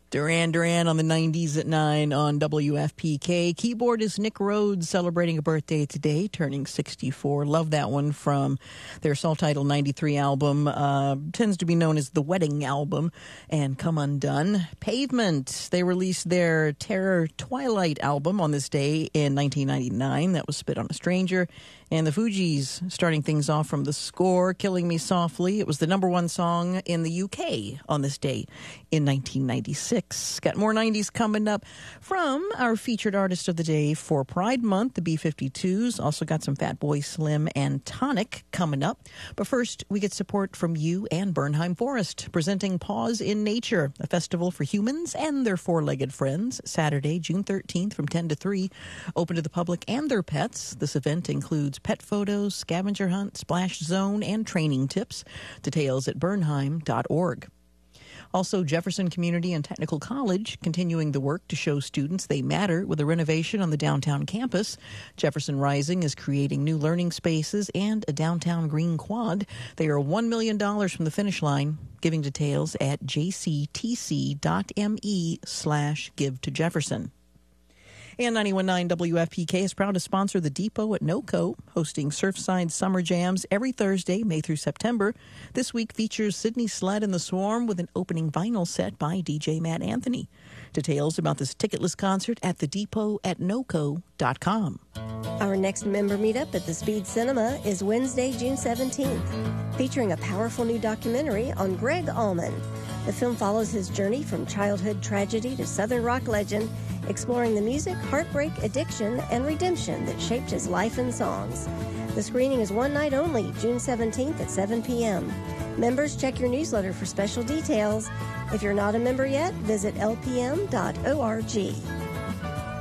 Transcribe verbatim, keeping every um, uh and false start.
Duran Duran on the nineties at nine on W F P K. Keyboardist Nick Rhodes celebrating a birthday today, turning sixty-four. Love that one from their self-titled ninety-three album. Uh, tends to be known as the Wedding Album and Come Undone. Pavement, they released their Terror Twilight album on this day in nineteen ninety-nine. That was Spit on a Stranger. And the Fugees starting things off from The Score, Killing Me Softly. It was the number one song in the U K on this day in nineteen ninety-six. Got more nineties coming up from our featured artist of the day for Pride Month, the B fifty-twos. Also got some Fatboy Slim and Tonic coming up. But first, we get support from you and Bernheim Forest, presenting Paws in Nature, a festival for humans and their four-legged friends, Saturday, June thirteenth from ten to three, open to the public and their pets. This event includes pet photos, scavenger hunt, splash zone, and training tips. Details at bernheim dot org. Also, Jefferson Community and Technical College continuing the work to show students they matter with a renovation on the downtown campus. Jefferson Rising is creating new learning spaces and a downtown green quad. They are one million dollars from the finish line. Giving details at jctc.me slash give to Jefferson. And ninety-one point nine W F P K is proud to sponsor the Depot at NOCO, hosting Surfside Summer Jams every Thursday, May through September. This week features Sydney Sled and the Swarm with an opening vinyl set by D J Matt Anthony. Details about this ticketless concert at the depot at noco dot com. Our next member meetup at the Speed Cinema is Wednesday, June seventeenth, featuring a powerful new documentary on Greg Allman. The film follows his journey from childhood tragedy to Southern rock legend, exploring the music, heartbreak, addiction, and redemption that shaped his life and songs. The screening is one night only, June seventeenth at seven p.m. Members, check your newsletter for special details. If you're not a member yet, visit l p m dot org.